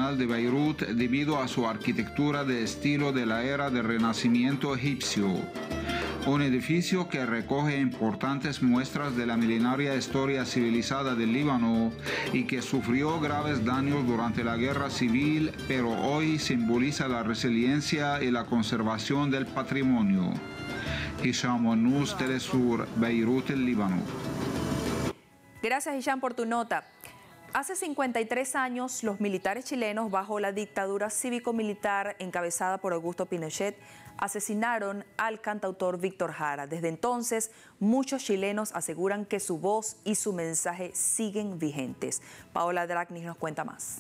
Nacional de Beirut debido a su arquitectura de estilo de la era del Renacimiento egipcio. Un edificio que recoge importantes muestras de la milenaria historia civilizada del Líbano y que sufrió graves daños durante la guerra civil, pero hoy simboliza la resiliencia y la conservación del patrimonio. Hisham Wannous, Telesur, Beirut, el Líbano. Gracias, Hisham, por tu nota. Hace 53 años, los militares chilenos, bajo la dictadura cívico-militar encabezada por Augusto Pinochet, asesinaron al cantautor Víctor Jara. Desde entonces, muchos chilenos aseguran que su voz y su mensaje siguen vigentes. Paola Dragnis nos cuenta más.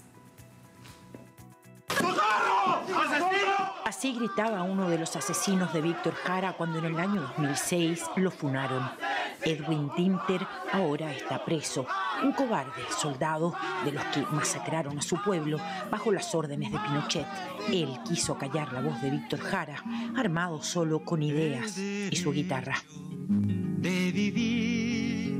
Así gritaba uno de los asesinos de Víctor Jara cuando en el año 2006 lo funaron. Edwin Dinter ahora está preso, un cobarde soldado de los que masacraron a su pueblo bajo las órdenes de Pinochet. Él quiso callar la voz de Víctor Jara, armado solo con ideas y su guitarra. De vivir,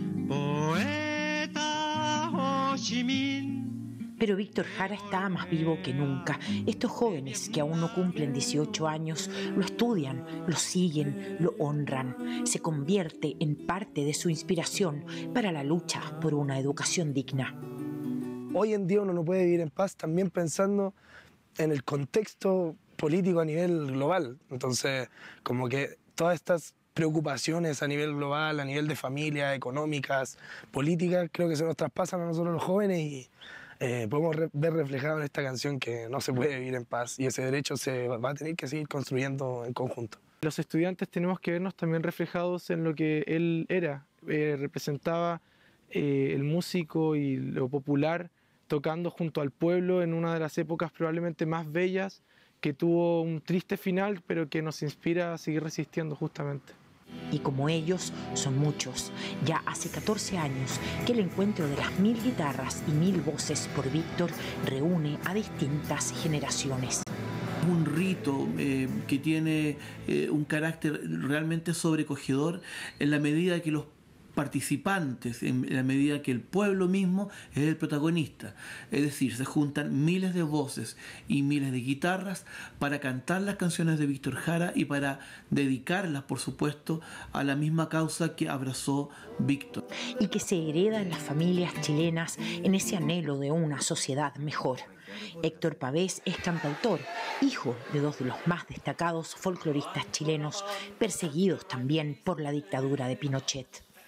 poeta Ho Chi Minh. Pero Víctor Jara está más vivo que nunca. Estos jóvenes que aún no cumplen 18 años lo estudian, lo siguen, lo honran. Se convierte en parte de su inspiración para la lucha por una educación digna. Hoy en día uno no puede vivir en paz también pensando en el contexto político a nivel global. Entonces, como que todas estas preocupaciones a nivel global, a nivel de familia, económicas, políticas, creo que se nos traspasan a nosotros los jóvenes y podemos ver reflejado en esta canción que no se puede vivir en paz y ese derecho se va a tener que seguir construyendo en conjunto. Los estudiantes tenemos que vernos también reflejados en lo que él era, representaba el músico y lo popular tocando junto al pueblo en una de las épocas probablemente más bellas, que tuvo un triste final pero que nos inspira a seguir resistiendo justamente. Y como ellos, son muchos. Ya hace 14 años que el encuentro de las 1000 guitarras y 1000 voces por Víctor reúne a distintas generaciones. Un rito que tiene un carácter realmente sobrecogedor en la medida que los participantes, en la medida que el pueblo mismo es el protagonista. Es decir, se juntan miles de voces y miles de guitarras para cantar las canciones de Víctor Jara y para dedicarlas, por supuesto, a la misma causa que abrazó Víctor. Y que se hereda en las familias chilenas en ese anhelo de una sociedad mejor. Héctor Pavés es cantautor, hijo de dos de los más destacados folcloristas chilenos, perseguidos también por la dictadura de Pinochet.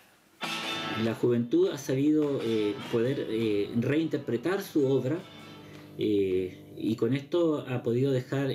La juventud ha sabido poder reinterpretar su obra y con esto ha podido dejar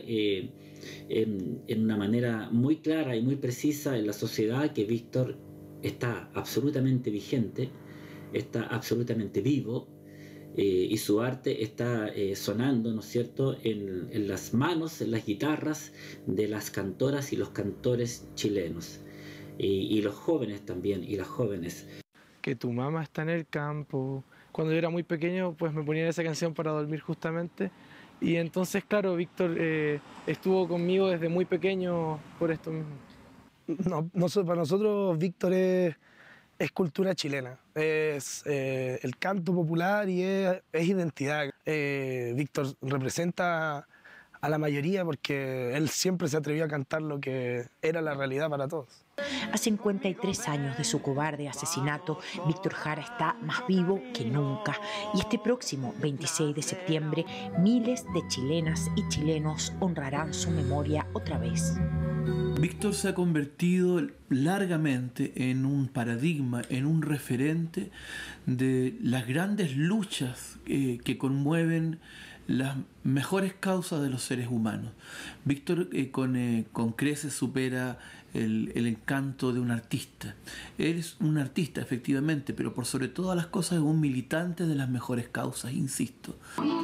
en una manera muy clara y muy precisa en la sociedad que Víctor está absolutamente vigente, está absolutamente vivo y su arte está sonando, ¿no es cierto?, en las manos, en las guitarras de las cantoras y los cantores chilenos y los jóvenes también y las jóvenes. Que tu mamá está en el campo. Cuando yo era muy pequeño, pues me ponían esa canción para dormir justamente. Y entonces, claro, Víctor estuvo conmigo desde muy pequeño por esto mismo. Para nosotros Víctor es cultura chilena, es el canto popular y es identidad. Víctor representa a la mayoría porque él siempre se atrevió a cantar lo que era la realidad para todos. A 53 años de su cobarde asesinato, Víctor Jara está más vivo que nunca. Y este próximo 26 de septiembre, miles de chilenas y chilenos honrarán su memoria otra vez. Víctor se ha convertido largamente en un paradigma, en un referente de las grandes luchas que conmueven las mejores causas de los seres humanos. Víctor con creces supera el encanto de un artista. Él es un artista, efectivamente, pero por sobre todas las cosas es un militante de las mejores causas, insisto.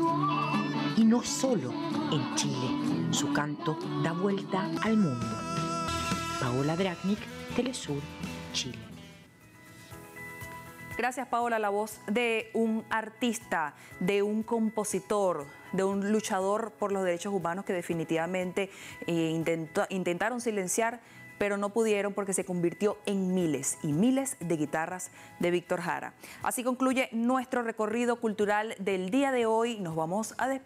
Y no solo en Chile, su canto da vuelta al mundo. Paola Dragnik, Telesur, Chile. Gracias, Paola, la voz de un artista, de un compositor, de un luchador por los derechos humanos que definitivamente intentaron silenciar, pero no pudieron porque se convirtió en miles y miles de guitarras de Víctor Jara. Así concluye nuestro recorrido cultural del día de hoy. Nos vamos a despedir.